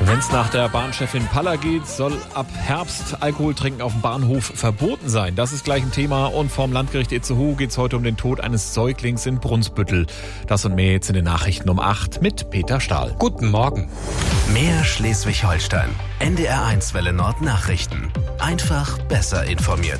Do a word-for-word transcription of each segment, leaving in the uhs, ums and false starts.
Wenn es nach der Bahnchefin Palla geht, soll ab Herbst Alkoholtrinken auf dem Bahnhof verboten sein. Das ist gleich ein Thema. Und vom Landgericht Itzehoe geht es heute um den Tod eines Säuglings in Brunsbüttel. Das und mehr jetzt in den Nachrichten um acht mit Peter Stahl. Guten Morgen. Mehr Schleswig-Holstein. N D R eins Welle Nord Nachrichten. Einfach besser informiert.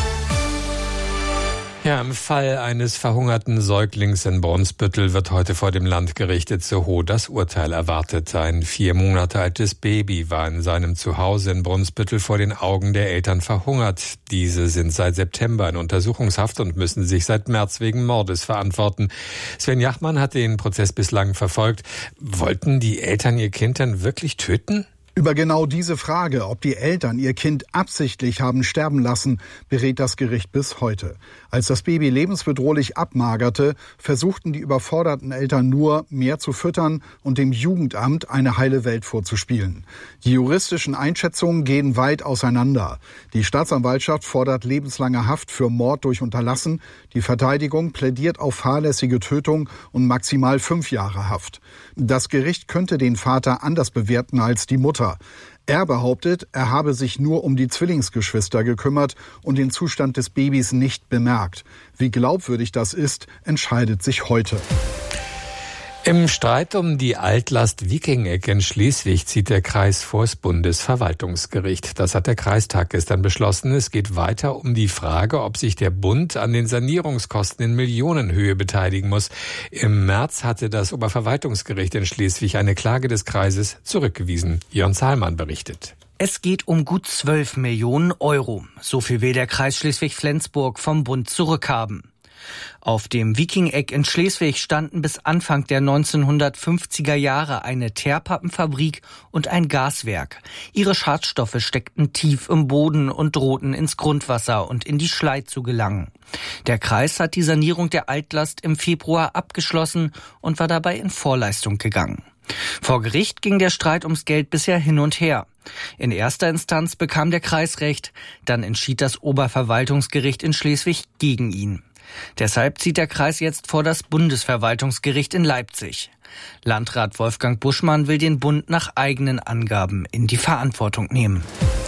Ja, im Fall eines verhungerten Säuglings in Brunsbüttel wird heute vor dem Landgericht Itzehoe das Urteil erwartet. Ein vier Monate altes Baby war in seinem Zuhause in Brunsbüttel vor den Augen der Eltern verhungert. Diese sind seit September in Untersuchungshaft und müssen sich seit März wegen Mordes verantworten. Sven Jachmann hat den Prozess bislang verfolgt. Wollten die Eltern ihr Kind denn wirklich töten? Über genau diese Frage, ob die Eltern ihr Kind absichtlich haben sterben lassen, berät das Gericht bis heute. Als das Baby lebensbedrohlich abmagerte, versuchten die überforderten Eltern nur, mehr zu füttern und dem Jugendamt eine heile Welt vorzuspielen. Die juristischen Einschätzungen gehen weit auseinander. Die Staatsanwaltschaft fordert lebenslange Haft für Mord durch Unterlassen. Die Verteidigung plädiert auf fahrlässige Tötung und maximal fünf Jahre Haft. Das Gericht könnte den Vater anders bewerten als die Mutter. Er behauptet, er habe sich nur um die Zwillingsgeschwister gekümmert und den Zustand des Babys nicht bemerkt. Wie glaubwürdig das ist, entscheidet sich heute. Im Streit um die Altlast Viking-Eck in Schleswig zieht der Kreis vors Bundesverwaltungsgericht. Das hat der Kreistag gestern beschlossen. Es geht weiter um die Frage, ob sich der Bund an den Sanierungskosten in Millionenhöhe beteiligen muss. Im März hatte das Oberverwaltungsgericht in Schleswig eine Klage des Kreises zurückgewiesen. Jörn Zahlmann berichtet. Es geht um gut zwölf Millionen Euro. So viel will der Kreis Schleswig-Flensburg vom Bund zurückhaben. Auf dem Viking-Eck in Schleswig standen bis Anfang der neunzehnhundertfünfziger Jahre eine Teerpappenfabrik und ein Gaswerk. Ihre Schadstoffe steckten tief im Boden und drohten ins Grundwasser und in die Schlei zu gelangen. Der Kreis hat die Sanierung der Altlast im Februar abgeschlossen und war dabei in Vorleistung gegangen. Vor Gericht ging der Streit ums Geld bisher hin und her. In erster Instanz bekam der Kreis Recht, dann entschied das Oberverwaltungsgericht in Schleswig gegen ihn. Deshalb zieht der Kreis jetzt vor das Bundesverwaltungsgericht in Leipzig. Landrat Wolfgang Buschmann will den Bund nach eigenen Angaben in die Verantwortung nehmen.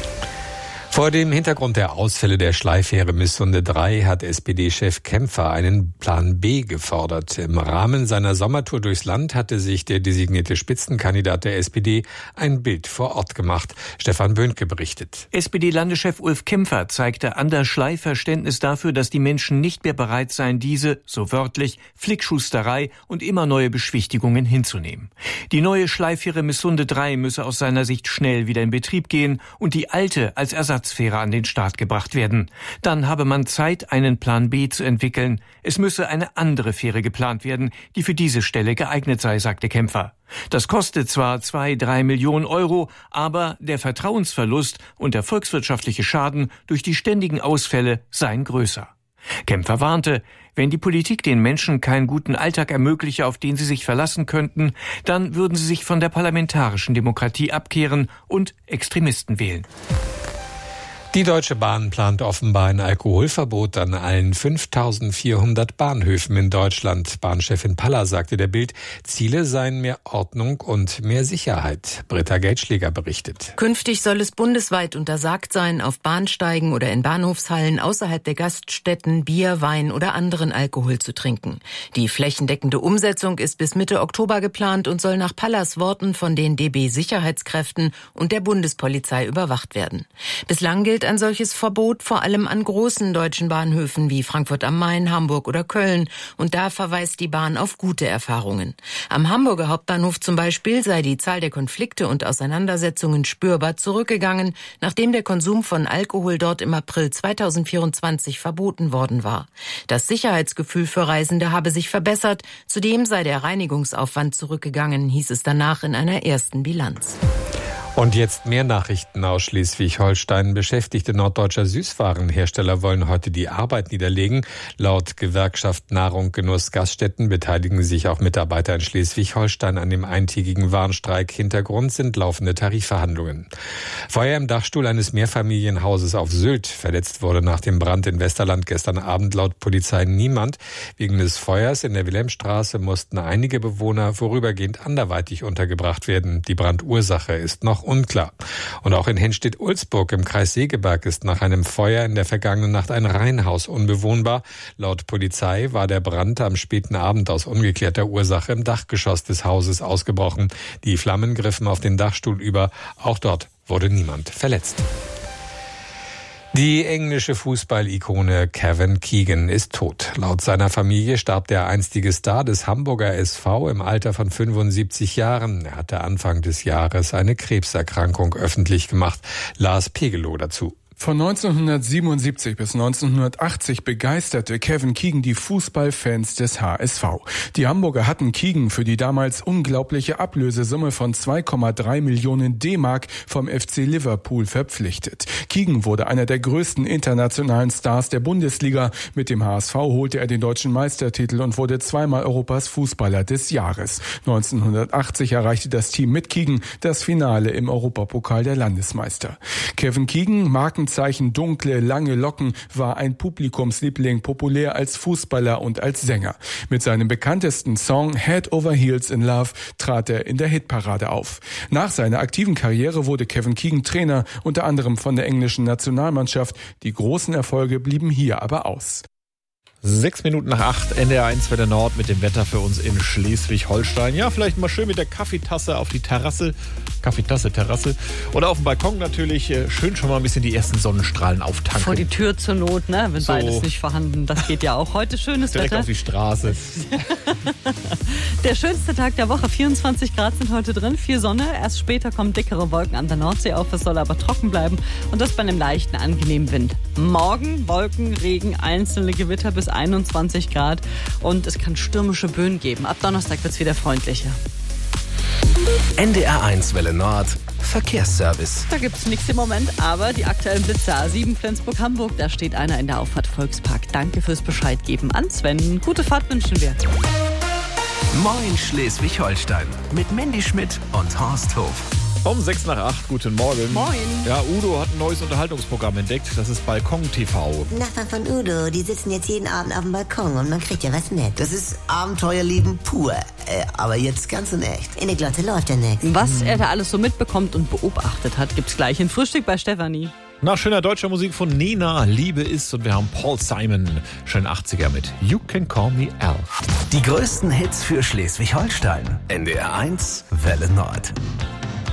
Vor dem Hintergrund der Ausfälle der Schleifähre Missunde drei hat S P D-Chef Kempfer einen Plan B gefordert. Im Rahmen seiner Sommertour durchs Land hatte sich der designierte Spitzenkandidat der S P D ein Bild vor Ort gemacht. Stefan Böhnke berichtet. S P D-Landeschef Ulf Kempfer zeigte an der Schlei Verständnis dafür, dass die Menschen nicht mehr bereit seien, diese, so wörtlich, Flickschusterei und immer neue Beschwichtigungen hinzunehmen. Die neue Schleifähre Missunde drei müsse aus seiner Sicht schnell wieder in Betrieb gehen und die alte als Ersatz Fähre an den Start gebracht werden. Dann habe man Zeit, einen Plan B zu entwickeln. Es müsse eine andere Fähre geplant werden, die für diese Stelle geeignet sei, sagte Kempfer. Das kostet zwar zwei, drei Millionen Euro, aber der Vertrauensverlust und der volkswirtschaftliche Schaden durch die ständigen Ausfälle seien größer. Kempfer warnte, wenn die Politik den Menschen keinen guten Alltag ermögliche, auf den sie sich verlassen könnten, dann würden sie sich von der parlamentarischen Demokratie abkehren und Extremisten wählen. Die Deutsche Bahn plant offenbar ein Alkoholverbot an allen fünftausendvierhundert Bahnhöfen in Deutschland. Bahnchefin Palla sagte der Bild, Ziele seien mehr Ordnung und mehr Sicherheit. Britta Geldschläger berichtet. Künftig soll es bundesweit untersagt sein, auf Bahnsteigen oder in Bahnhofshallen außerhalb der Gaststätten Bier, Wein oder anderen Alkohol zu trinken. Die flächendeckende Umsetzung ist bis Mitte Oktober geplant und soll nach Pallas Worten von den D B-Sicherheitskräften und der Bundespolizei überwacht werden. Bislang gilt ein solches Verbot vor allem an großen deutschen Bahnhöfen wie Frankfurt am Main, Hamburg oder Köln. Und da verweist die Bahn auf gute Erfahrungen. Am Hamburger Hauptbahnhof zum Beispiel sei die Zahl der Konflikte und Auseinandersetzungen spürbar zurückgegangen, nachdem der Konsum von Alkohol dort im April zweitausendvierundzwanzig verboten worden war. Das Sicherheitsgefühl für Reisende habe sich verbessert. Zudem sei der Reinigungsaufwand zurückgegangen, hieß es danach in einer ersten Bilanz. Und jetzt mehr Nachrichten aus Schleswig-Holstein. Beschäftigte norddeutscher Süßwarenhersteller wollen heute die Arbeit niederlegen. Laut Gewerkschaft Nahrung, Genuss, Gaststätten beteiligen sich auch Mitarbeiter in Schleswig-Holstein an dem eintägigen Warnstreik. Hintergrund sind laufende Tarifverhandlungen. Feuer im Dachstuhl eines Mehrfamilienhauses auf Sylt. Verletzt wurde nach dem Brand in Westerland gestern Abend laut Polizei niemand. Wegen des Feuers in der Wilhelmstraße mussten einige Bewohner vorübergehend anderweitig untergebracht werden. Die Brandursache ist noch unklar. Und auch in Henstedt-Ulzburg im Kreis Segeberg ist nach einem Feuer in der vergangenen Nacht ein Reihenhaus unbewohnbar. Laut Polizei war der Brand am späten Abend aus ungeklärter Ursache im Dachgeschoss des Hauses ausgebrochen. Die Flammen griffen auf den Dachstuhl über. Auch dort wurde niemand verletzt. Die englische Fußballikone Kevin Keegan ist tot. Laut seiner Familie starb der einstige Star des Hamburger S V im Alter von fünfundsiebzig Jahren. Er hatte Anfang des Jahres eine Krebserkrankung öffentlich gemacht. Lars Pegelow dazu. Von neunzehnhundertsiebenundsiebzig bis neunzehnhundertachtzig begeisterte Kevin Keegan die Fußballfans des H S V. Die Hamburger hatten Keegan für die damals unglaubliche Ablösesumme von zwei Komma drei Millionen D-Mark vom F C Liverpool verpflichtet. Keegan wurde einer der größten internationalen Stars der Bundesliga. Mit dem H S V holte er den deutschen Meistertitel und wurde zweimal Europas Fußballer des Jahres. neunzehnhundertachtzig erreichte das Team mit Keegan das Finale im Europapokal der Landesmeister. Kevin Keegan, Marken Zeichen dunkle, lange Locken, war ein Publikumsliebling, populär als Fußballer und als Sänger. Mit seinem bekanntesten Song Head Over Heels in Love trat er in der Hitparade auf. Nach seiner aktiven Karriere wurde Kevin Keegan Trainer, unter anderem von der englischen Nationalmannschaft. Die großen Erfolge blieben hier aber aus. Sechs Minuten nach acht, N D R eins Welle Nord mit dem Wetter für uns in Schleswig-Holstein. Ja, vielleicht mal schön mit der Kaffeetasse auf die Terrasse. Kaffeetasse, Terrasse. Oder auf dem Balkon natürlich. Schön schon mal ein bisschen die ersten Sonnenstrahlen auftanken. Vor die Tür zur Not, ne? Wenn so. Beides nicht vorhanden. Das geht ja auch. Heute schönes Direkt Wetter. Direkt auf die Straße. Der schönste Tag der Woche. vierundzwanzig Grad sind heute drin. Viel Sonne. Erst später kommen dickere Wolken an der Nordsee auf. Es soll aber trocken bleiben. Und das bei einem leichten, angenehmen Wind. Morgen Wolken, Regen, einzelne Gewitter bis einundzwanzig Grad. Und es kann stürmische Böen geben. Ab Donnerstag wird es wieder freundlicher. N D R eins Welle Nord, Verkehrsservice. Da gibt's nichts im Moment, aber die aktuellen Blitze A sieben Flensburg-Hamburg, da steht einer in der Auffahrt Volkspark. Danke fürs Bescheid geben an Sven. Gute Fahrt wünschen wir. Moin Schleswig-Holstein mit Mandy Schmidt und Horst Hof. Um sechs nach acht, guten Morgen. Moin. Ja, Udo hat ein neues Unterhaltungsprogramm entdeckt. Das ist Balkon T V. Nachbarn von Udo, die sitzen jetzt jeden Abend auf dem Balkon und man kriegt ja was mit. Das ist Abenteuerleben pur. Äh, aber jetzt ganz in echt. In der Glotte läuft ja nichts. Was er da alles so mitbekommt und beobachtet hat, gibt's gleich in Frühstück bei Stefanie. Nach schöner deutscher Musik von Nena, Liebe ist, und wir haben Paul Simon, schön achtziger mit You Can Call Me Al. Die größten Hits für Schleswig-Holstein. N D R eins Welle Nord.